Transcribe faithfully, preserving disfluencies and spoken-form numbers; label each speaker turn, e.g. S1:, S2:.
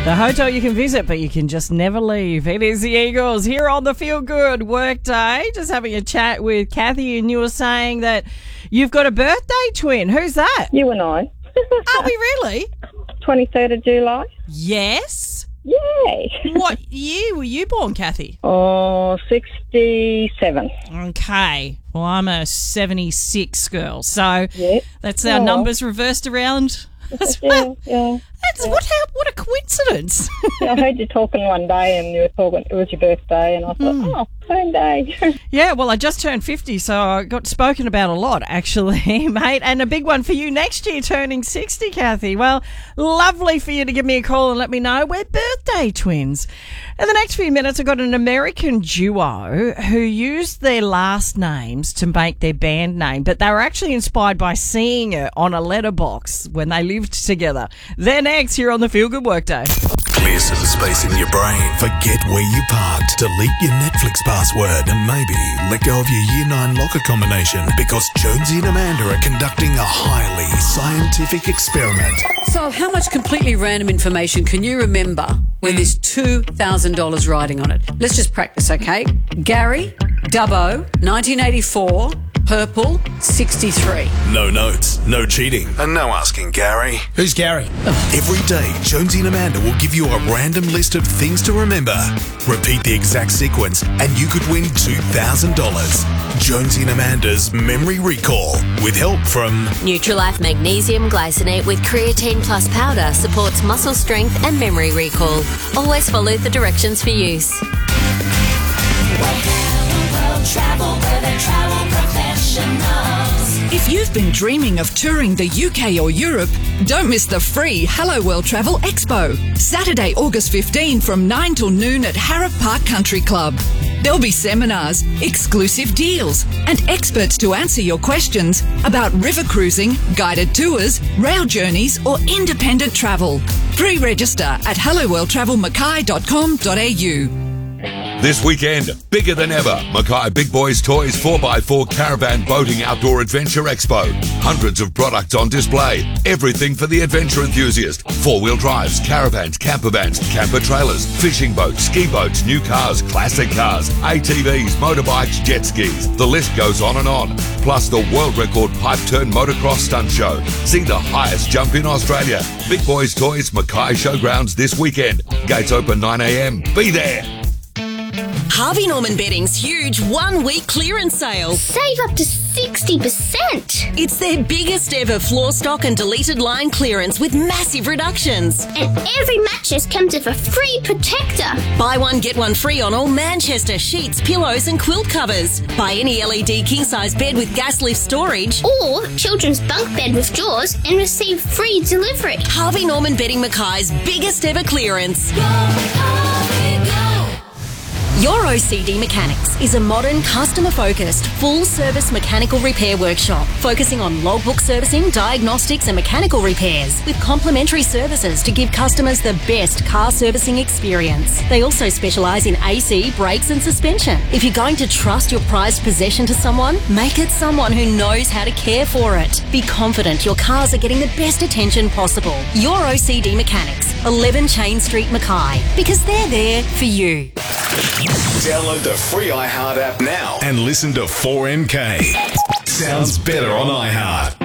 S1: The hotel you can visit, but you can just never leave. It is the Eagles here on the Feel Good Workday. Just having a chat with Kathy, and you were saying that you've got a birthday twin. Who's that?
S2: You and I.
S1: Are we really?
S2: twenty-third of July.
S1: Yes.
S2: Yay.
S1: What year were you born, Kathy?
S2: Oh, sixty-seven.
S1: Okay. Well, I'm a seventy-six girl, so
S2: Yeah.
S1: that's our
S2: Oh.
S1: numbers reversed around as well.
S2: Yeah, yeah.
S1: That's what? How, what a coincidence!
S2: Yeah, I heard you talking one day and you were talking, it was your birthday, and I thought,
S1: Hmm.
S2: oh, same day.
S1: Yeah, well, I just turned fifty, so I got spoken about a lot, actually, mate. And a big one for you next year, turning sixty, Kathy. Well, lovely for you to give me a call and let me know we're birthday twins. In the next few minutes, I've got an American duo who used their last names to make their band name, but they were actually inspired by seeing it on a letterbox when they lived together. They're next here on the Feel Good Workday.
S3: Clear some space in your brain. Forget where you parked. Delete your Netflix password and maybe let go of your year nine locker combination, because Jonesy and Amanda are conducting a highly scientific experiment.
S4: So how much completely random information can you remember when there's two thousand dollars riding on it? Let's just practice, okay? Gary, Dubbo, nineteen eighty-four, purple, sixty-three.
S3: No notes, no cheating, and no asking Gary.
S5: Who's Gary?
S3: Every day, Jonesy and Amanda will give you a random list of things to remember. Repeat the exact sequence and you could win two thousand dollars. Jonesy and Amanda's Memory Recall, with help from
S6: Nutrilife Magnesium Glycinate with Creatine Plus Powder supports muscle strength and memory recall. Always follow the directions for use.
S7: If you've been dreaming of touring the U K or Europe, don't miss the free Hello World Travel Expo. Saturday, August fifteenth from nine till noon at Harrop Park Country Club. There'll be seminars, exclusive deals, and experts to answer your questions about river cruising, guided tours, rail journeys, or independent travel. Pre-register at hello world travel mackay dot com dot a u.
S8: This weekend, bigger than ever, Mackay Big Boys Toys four by four Caravan Boating Outdoor Adventure Expo. Hundreds of products on display. Everything for the adventure enthusiast. Four-wheel drives, caravans, camper vans, camper trailers, fishing boats, ski boats, new cars, classic cars, A T Vs, motorbikes, jet skis. The list goes on and on. Plus the world record pipe turn motocross stunt show. See the highest jump in Australia. Big Boys Toys Mackay Showgrounds this weekend. Gates open nine a.m. Be there.
S9: Harvey Norman Bedding's huge one-week clearance sale.
S10: Save up to sixty percent.
S9: It's their biggest ever floor stock and deleted line clearance with massive reductions.
S10: And every mattress comes with a free protector.
S9: Buy one, get one free on all Manchester sheets, pillows and quilt covers. Buy any L E D king-size bed with gas lift storage.
S10: Or children's bunk bed with drawers and receive free delivery.
S9: Harvey Norman Bedding Mackay's biggest ever clearance.
S10: Go, Harvey, go.
S9: Your O C D Mechanics is a modern, customer-focused, full-service mechanical repair workshop focusing on logbook servicing, diagnostics and mechanical repairs with complimentary services to give customers the best car servicing experience. They also specialise in A C, brakes and suspension. If you're going to trust your prized possession to someone, make it someone who knows how to care for it. Be confident your cars are getting the best attention possible. Your O C D Mechanics, eleven Chain Street, Mackay, because they're there for you.
S3: Download the free iHeart app now and listen to four N K. Sounds better on iHeart.